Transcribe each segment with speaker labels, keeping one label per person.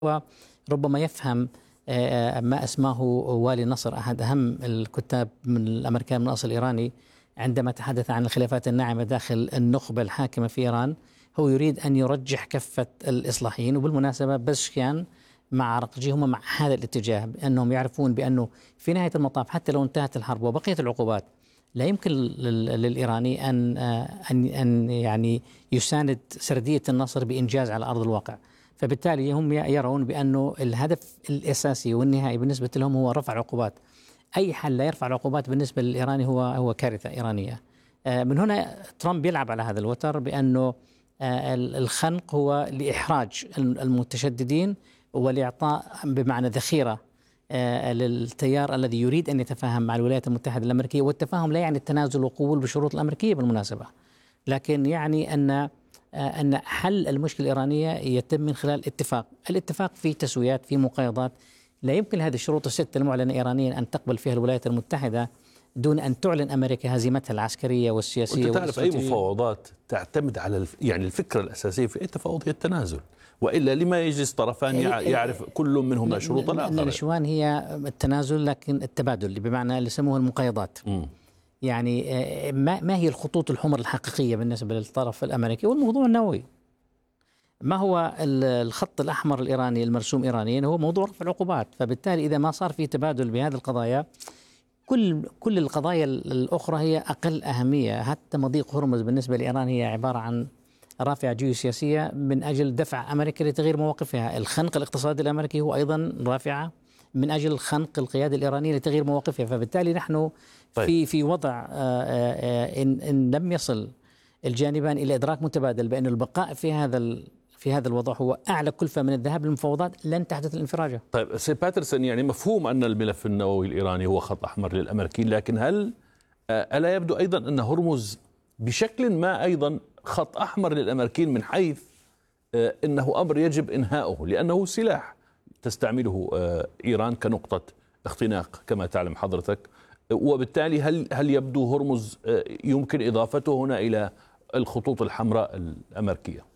Speaker 1: وربما يفهم ما أسماه والي النصر، أحد أهم الكتاب من الأمريكان من أصل إيراني، عندما تحدث عن الخلافات الناعمة داخل النخبة الحاكمة في إيران. هو يريد أن يرجح كفة الإصلاحيين. وبالمناسبة بزشكيان مع رقجي هم مع هذا الاتجاه، بأنهم يعرفون بأنه في نهاية المطاف حتى لو انتهت الحرب وبقيت العقوبات لا يمكن للإيراني أن يعني يساند سردية النصر بإنجاز على أرض الواقع. فبالتالي هم يرون بأنه الهدف الأساسي والنهائي بالنسبة لهم هو رفع العقوبات. أي حل لا يرفع العقوبات بالنسبة للإيراني هو كارثة إيرانية. من هنا ترامب يلعب على هذا الوتر بأنه الخنق هو لإحراج المتشددين ولإعطاء بمعنى ذخيرة للتيار الذي يريد أن يتفاهم مع الولايات المتحدة الأمريكية. والتفاهم لا يعني التنازل وقبول بالشروط الأمريكية بالمناسبة، لكن يعني أن حل المشكلة الإيرانية يتم من خلال الاتفاق في تسويات، في مقايضات. لا يمكن هذه الشروط الستة المعلنة إيرانيا أن تقبل فيها الولايات المتحدة دون أن تعلن أمريكا هزيمتها العسكرية والسياسية.
Speaker 2: وأنت تعرف أي مفاوضات تعتمد على يعني الفكرة الأساسية في أي تفاوض هي التنازل، وإلا لما يجلس طرفان يعرف كل منهما شروط الآخر.
Speaker 1: النشوان هي التنازل لكن التبادل، بمعنى اللي يسموه المقايضات. يعني ما هي الخطوط الحمر الحقيقية بالنسبة للطرف الأمريكي والموضوع النووي؟ ما هو الخط الأحمر الإيراني المرسوم إيرانيا؟ هو موضوع رفع العقوبات. فبالتالي إذا ما صار في تبادل بهذه القضايا، كل القضايا الأخرى هي أقل أهمية. حتى مضيق هرمز بالنسبة لإيران هي عبارة عن رافعة جيوسياسية من أجل دفع أمريكا لتغيير مواقفها. الخنق الاقتصادي الأمريكي هو أيضا رافعة من أجل خنق القيادة الإيرانية لتغيير مواقفها. فبالتالي نحن في وضع إن لم يصل الجانبان إلى إدراك متبادل بأن البقاء في هذا الوضع هو أعلى كلفة من الذهاب للمفاوضات، لن تحدث الانفراجة.
Speaker 2: طيب سي باترسون، يعني مفهوم أن الملف النووي الإيراني هو خط أحمر للأمريكيين، لكن هل ألا يبدو أيضا أن هرمز بشكل ما أيضا خط أحمر للأمريكيين، من حيث أنه أمر يجب إنهاؤه لأنه سلاح تستعمله إيران كنقطة اختناق كما تعلم حضرتك، وبالتالي هل يبدو هرمز يمكن إضافته هنا إلى الخطوط الحمراء الأمريكية؟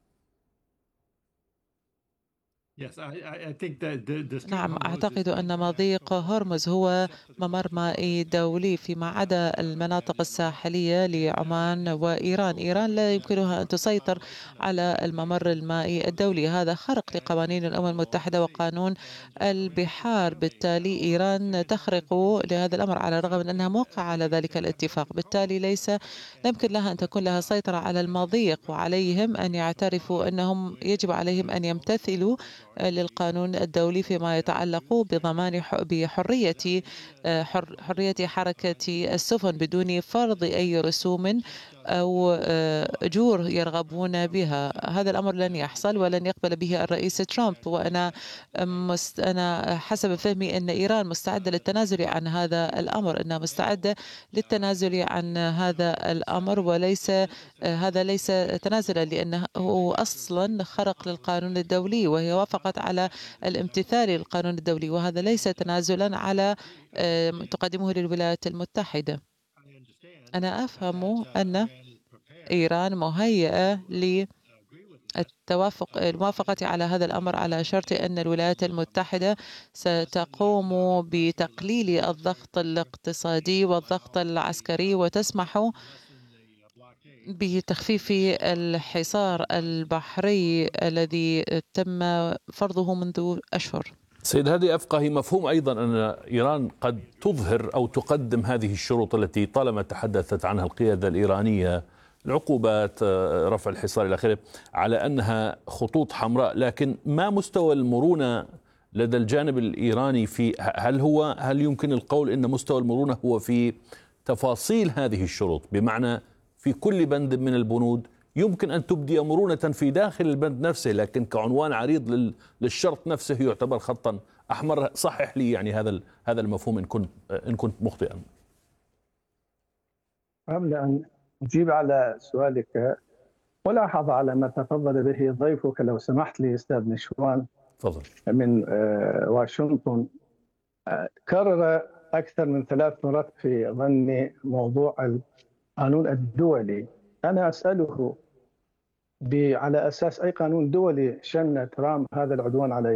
Speaker 3: نعم، أعتقد أن مضيق هرمز هو ممر مائي دولي فيما عدا المناطق الساحلية لعمان وإيران. إيران لا يمكنها أن تسيطر على الممر المائي الدولي، هذا خرق لقوانين الأمم المتحدة وقانون البحار. بالتالي إيران تخرق لهذا الأمر على الرغم من أنها موقعة على ذلك الاتفاق. بالتالي لا يمكن لها أن تكون لها سيطرة على المضيق، وعليهم أن يعترفوا أنهم يجب عليهم أن يمتثلوا للقانون الدولي فيما يتعلق بضمان حرية حركة السفن بدون فرض أي رسوم أو أجور يرغبون بها. هذا الأمر لن يحصل ولن يقبل به الرئيس ترامب. وأنا حسب فهمي أن إيران مستعدة للتنازل عن هذا الأمر، أنها مستعدة للتنازل عن هذا الأمر، وليس هذا ليس تنازلا لأنه أصلا خرق للقانون الدولي، وهي وافقت على الامتثال للقانون الدولي، وهذا ليس تنازلا على تقدمه للولايات المتحدة. أنا أفهم أن إيران مهيئة الموافقة على هذا الأمر على شرط أن الولايات المتحدة ستقوم بتقليل الضغط الاقتصادي والضغط العسكري وتسمح بتخفيف الحصار البحري الذي تم فرضه منذ أشهر.
Speaker 2: سيد هادي أفقهي، مفهوم أيضا أن إيران قد تظهر أو تقدم هذه الشروط التي طالما تحدثت عنها القيادة الإيرانية، العقوبات، رفع الحصار إلى آخره، على أنها خطوط حمراء، لكن ما مستوى المرونة لدى الجانب الإيراني هل يمكن القول أن مستوى المرونة هو في تفاصيل هذه الشروط؟ بمعنى في كل بند من البنود يمكن أن تبدي مرونة في داخل البند نفسه، لكن كعنوان عريض للشرط نفسه يعتبر خطا أحمر. صحح لي يعني هذا المفهوم إن كنت مخطئا.
Speaker 4: قبل أن أجيب على سؤالك ولاحظ على ما تفضل به ضيفك، لو سمحت لي أستاذ نشوان
Speaker 2: تفضل.
Speaker 4: من واشنطن، كرر أكثر من 3 مرات في ظني موضوع القانون الدولي. أنا أسأله على أساس أي قانون دولي شن ترامب هذا العدوان على